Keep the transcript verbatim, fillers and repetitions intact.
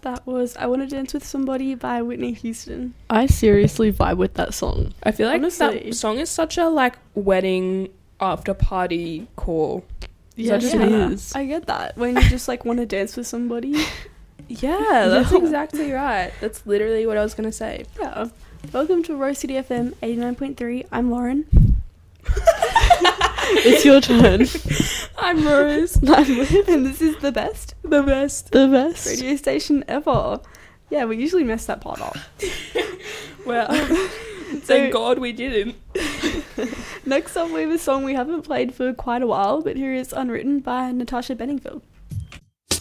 That was I Want to Dance with Somebody by Whitney Houston. I seriously vibe with that song. I feel like Honestly. that song is such a like wedding after party call. Yes, just it me? is. I get that. When you just like want to dance with somebody. Yeah, that's Yeah. exactly right. That's literally what I was gonna say. Yeah. Welcome to Rose City F M eighty-nine point three. I'm Lauren. It's your turn. I'm Rose. I'm Liv. And this is the best, The best. The best. radio station ever. Yeah, we usually mess that part up. Well, So- thank God we didn't. Next up, we have a song we haven't played for quite a while, but here is Unwritten by Natasha Bedingfield.